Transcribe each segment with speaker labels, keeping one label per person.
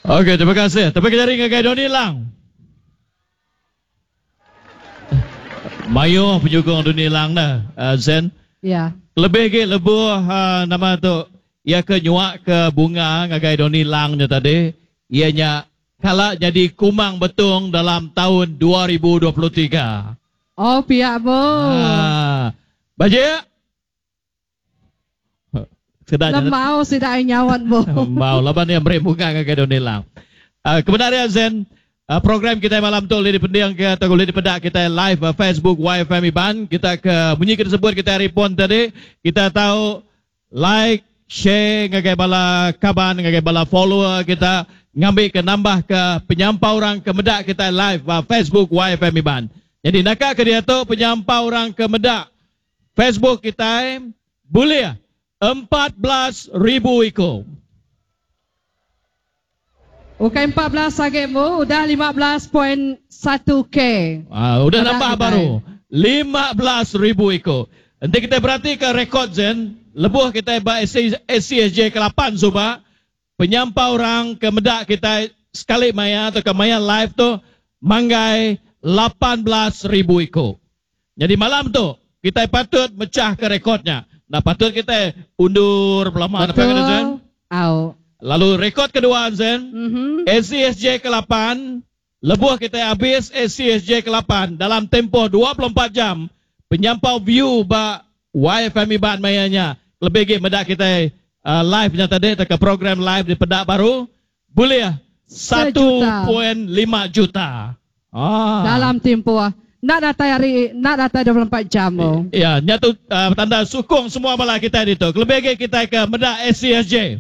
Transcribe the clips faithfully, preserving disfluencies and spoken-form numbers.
Speaker 1: Okey, terima kasih. Tepuk jari ngagai Doni Lang. Mayo penyokong Doni Lang dah, uh, Zen.
Speaker 2: Ya.
Speaker 1: Lebih ke lebuh uh, nama tu ia ke nyuak ke bunga ngagai Doni Lang nya tadi. Ianya kala jadi kumang betung dalam tahun dua ribu dua puluh tiga.
Speaker 2: Oh, pihak bo.
Speaker 1: Ah. Baje. Sedang
Speaker 2: Lemau sidak nyawat bo.
Speaker 1: mau laban yang beri bunga ngagai Doni Lang. Uh, kebenaran Zen. Uh, program kita malam tu di pendiang ke atau di pedak kita live uh, Facebook Y F M Iban. Kita ke bunyi tersebut kita respon tadi. Kita tahu like, share ngagai bala kaban, ngagai bala follower kita ngambil ke nambah ke penyampau orang ke medak kita live uh, Facebook Y F M Iban. Jadi nakak ke dia tu penyampau orang ke medak Facebook kita boleh empat belas ribu ikut.
Speaker 2: Bukan empat belas lagi bu, udah lima belas perpuluhan satu K.
Speaker 1: Ah, udah nambah baru. lima belas ribu ikut. Nanti kita berarti ke rekod Zen. Lebuh kita buat S C S J ke lapan suba. Penyampau orang ke medak kita sekali maya atau ke maya live tu manggai lapan belas ribu ikut. Jadi malam tu kita patut mecah ke rekodnya. Nah patut kita undur pelama.
Speaker 2: Betul. Au.
Speaker 1: Lalu rekod kedua Zen,
Speaker 2: Mm-hmm.
Speaker 1: S C S J ke lapan, lebuh kita habis S C S J ke lapan dalam tempoh dua puluh empat jam. Penyampau view ba Y F M Iban mayanya. Lebih lagi medak kita uh, live-nya tadi, ke program live di pedak baru, boleh satu koma lima juta. Ah.
Speaker 2: Dalam tempoh, nak datang hari, nak datang dua puluh empat jam. Oh.
Speaker 1: Ya, nyatu uh, tanda sukung semua malah kita itu. Lebih lagi kita ke medak S C S J.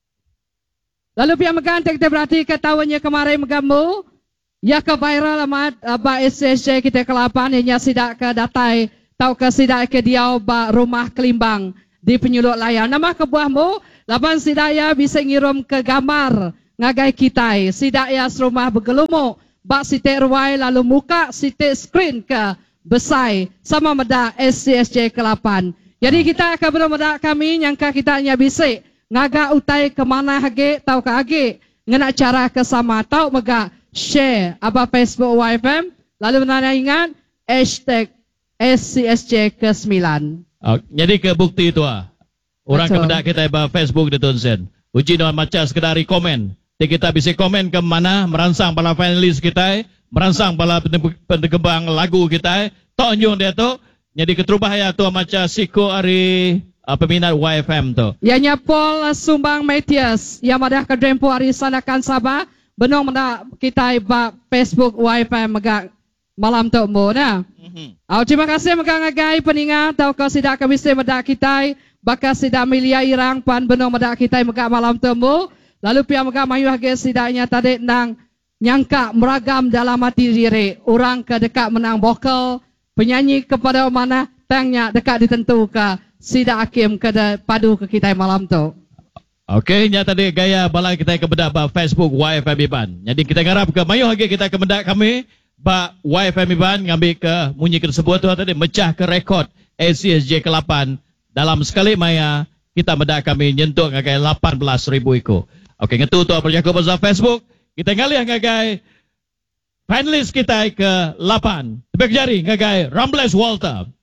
Speaker 2: Lalu pihak megang kita berarti ketahuannya kemarin megamu, ya ke viral amat ba S C S J kita ke lapan yang sidak ke datai, tau ke sidak ke diau ba rumah kelimbang di penyuluk layar. Nama kebuahmu, lapan sidak ya bisa ngirim ke gambar ngagai kita. Sidak ya serumah bergelumuk, ba sitik ruai lalu muka sitik screen ke besai sama medak S C S J ke lapan. Jadi kita akan bermedak kami nyangka kita hanya bisik. Ngaga utai ke mana hage tau ke age ngena cara ke sama tau mega share apa Facebook Y F M lalu nana ingat hashtag S C S J ke sembilan.
Speaker 1: Oh, jadi ke bukti itu ah. Orang
Speaker 2: Betul.
Speaker 1: kemendak kita ba Facebook di Tunsen. Uji dengan macam sekedari komen. Jadi kita bisa komen ke mana merangsang para finalis kita, merangsang para pendekembang lagu kita. Tok nyung dia tu. Jadi keterubah ya tu macam siko hari Uh, peminat Y F M tu.
Speaker 2: Ianya Paul Sumbang Matias yang madah ke Drempo hari sanakan Sabah benong madah kita ba Facebook Y F M megak malam tu mo na. Mhm. Au terima kasih megak ngagai peningat tau kau sidak kami se madah kita bakal sidak milia irang pan benong madah kita megak malam tu mo. Lalu pihak megak mayu hage sidaknya tadi nang nyangka meragam dalam hati diri orang ke dekat menang vokal penyanyi kepada mana tangnya dekat ditentu ke Sida Hakim ke padu ke kita malam tu.
Speaker 1: Okey, nya tadi gaya balai kita ke bedak ba Facebook Y F M Iban. Jadi kita garap ke mayu lagi kita ke bedak kami ba Y F M Iban ngambil ke munyi tersebut tu tadi mecah ke rekod S C S J ke lapan dalam sekali maya kita bedak kami nyentuh ngagai lapan belas ribu ikut. Okey, ngetu tu berjaga pasal Facebook. Kita ngalih ngagai finalis kita ke lapan. Tepuk jari ngagai Rambles Walter.